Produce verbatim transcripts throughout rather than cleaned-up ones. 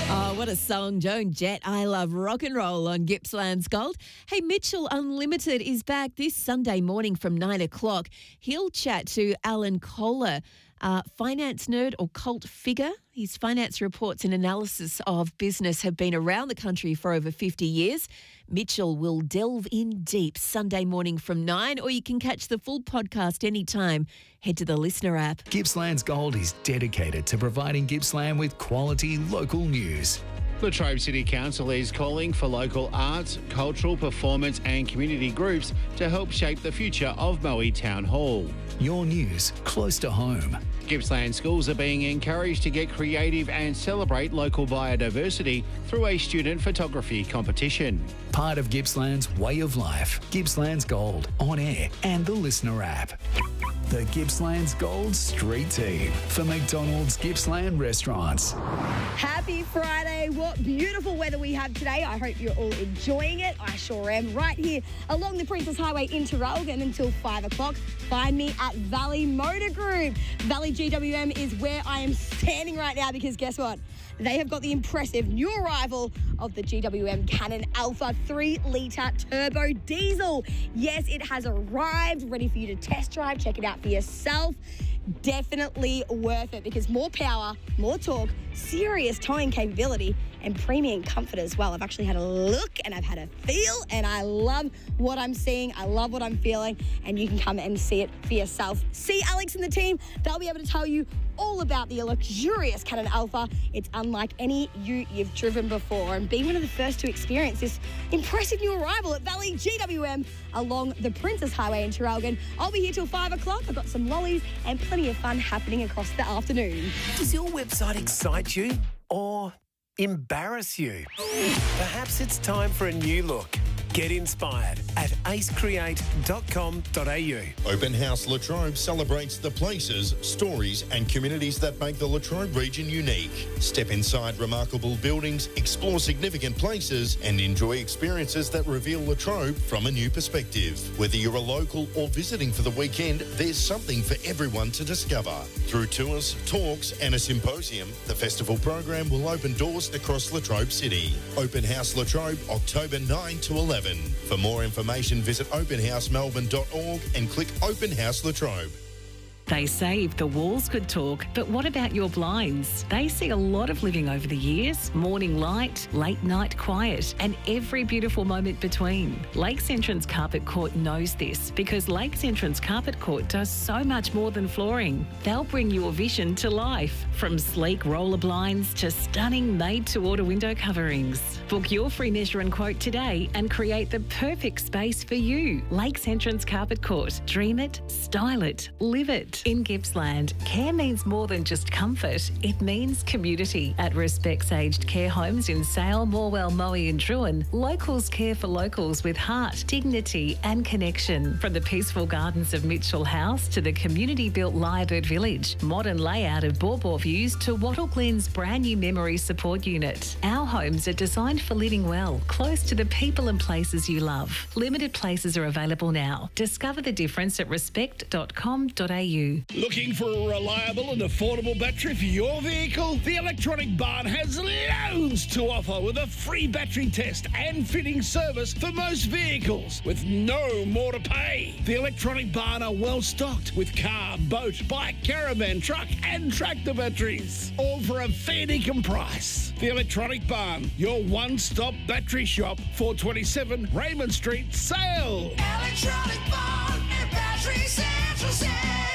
Oh, what a song. Joan Jett, I Love Rock and Roll on Gippsland's Gold. Hey, Mitchell Unlimited is back this Sunday morning from nine o'clock. He'll chat to Alan Kohler, uh, finance nerd or cult figure. His finance reports and analysis of business have been around the country for over fifty years. Mitchell will delve in deep Sunday morning from nine, or you can catch the full podcast anytime. Head to the Listener app. Gippsland's Gold is dedicated to providing Gippsland with quality local news. Latrobe City Council is calling for local arts, cultural, performance and community groups to help shape the future of Moe Town Hall. Your news close to home. Gippsland schools are being encouraged to get creative and celebrate local biodiversity through a student photography competition. Part of Gippsland's way of life. Gippsland's Gold on air and the Listener app. The Gippsland's Gold Street Team for McDonald's Gippsland Restaurants. Happy Friday. What beautiful weather we have today. I hope you're all enjoying it. I sure am. Right here along the Princess Highway in Traralgon until five o'clock. Find me at Valley Motor Group. Valley G W M is where I am standing right now because guess what? They have got the impressive new arrival of the G W M Cannon Alpha three litre turbo diesel. Yes, it has arrived, ready for you to test drive. Check it out for yourself. Definitely worth it because more power, more torque, serious towing capability and premium comfort as well. I've actually had a look and I've had a feel and I love what I'm seeing. I love what I'm feeling and you can come and see it for yourself. See Alex and the team. They'll be able to tell you all about the luxurious Cannon Alpha. It's unlike any ute you've driven before and be one of the first to experience this impressive new arrival at Valley G W M along the Princess Highway in Traralgon. I'll be here till five o'clock. I've got some lollies and plenty of fun happening across the afternoon. Does your website excite you or embarrass you? Perhaps it's time for a new look. Get inspired at ace create dot com dot a u. Open House Latrobe celebrates the places, stories and communities that make the Latrobe region unique. Step inside remarkable buildings, explore significant places and enjoy experiences that reveal Latrobe from a new perspective. Whether you're a local or visiting for the weekend, there's something for everyone to discover. Through tours, talks and a symposium, the festival program will open doors across Latrobe City. Open House Latrobe, October ninth to eleven. For more information, visit open house melbourne dot org and click Open House Latrobe. They say if the walls could talk, but what about your blinds? They see a lot of living over the years. Morning light, late night quiet, and every beautiful moment between. Lakes Entrance Carpet Court knows this because Lakes Entrance Carpet Court does so much more than flooring. They'll bring your vision to life, from sleek roller blinds to stunning made-to-order window coverings. Book your free measure and quote today and create the perfect space for you. Lakes Entrance Carpet Court. Dream it, style it, live it. In Gippsland, care means more than just comfort. It means community. At Respects Aged Care Homes in Sale, Morwell, Moe and Druin, locals care for locals with heart, dignity and connection. From the peaceful gardens of Mitchell House to the community-built Lyrebird Village, modern layout of Bawbaw Views to Wattle Glen's brand new memory support unit. Our homes are designed for living well, close to the people and places you love. Limited places are available now. Discover the difference at respect dot com dot a u. Looking for a reliable and affordable battery for your vehicle? The Electronic Barn has loads to offer with a free battery test and fitting service for most vehicles with no more to pay. The Electronic Barn are well stocked with car, boat, bike, caravan, truck and tractor batteries, all for a fair dinkum price. The Electronic Barn, your one-stop battery shop, four twenty-seven Raymond Street, Sale. Electronic Barn and Battery Central Sale.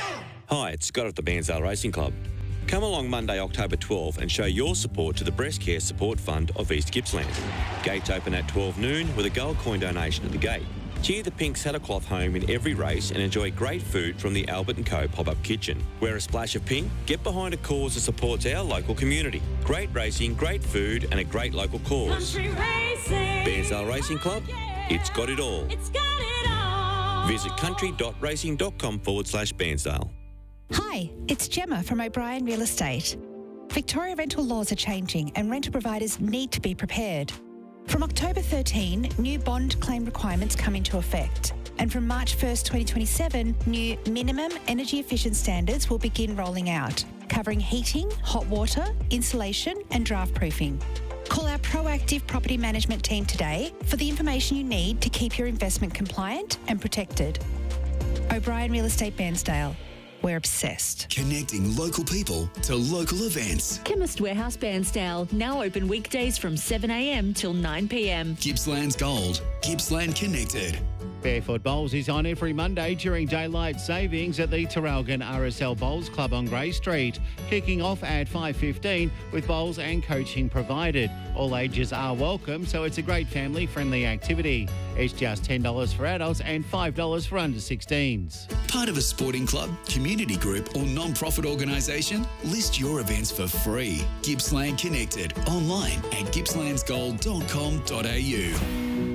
Hi, it's Scott at the Bairnsdale Racing Club. Come along Monday, October twelfth and show your support to the Breast Care Support Fund of East Gippsland. Gates open at twelve noon with a gold coin donation at the gate. Cheer the pink saddlecloth home in every race and enjoy great food from the Albert and Co pop-up kitchen. Wear a splash of pink, get behind a cause that supports our local community. Great racing, great food and a great local cause. Country racing. Bairnsdale Racing Club, it's got it all. It's got it all. Visit country dot racing dot com forward slash Bairnsdale. Hi, it's Gemma from O'Brien Real Estate. Victoria rental laws are changing and rental providers need to be prepared. From October thirteenth, new bond claim requirements come into effect. And from March first, twenty twenty-seven, new minimum energy efficient standards will begin rolling out. covering heating, hot water, insulation and draft proofing. Call our proactive property management team today for the information you need to keep your investment compliant and protected. O'Brien Real Estate Bairnsdale. We're obsessed. Connecting local people to local events. Chemist Warehouse Bairnsdale, now open weekdays from seven a m till nine p m. Gippsland's Gold. Gippsland Connected. Barefoot Bowls is on every Monday during daylight savings at the Terralgan R S L Bowls Club on Grey Street. Kicking off at five fifteen with bowls and coaching provided. All ages are welcome, so it's a great family-friendly activity. It's just ten dollars for adults and five dollars for under sixteens. Part of a sporting club, community group or non-profit organisation? List your events for free. Gippsland Connected. Online at gippslands gold dot com dot a u.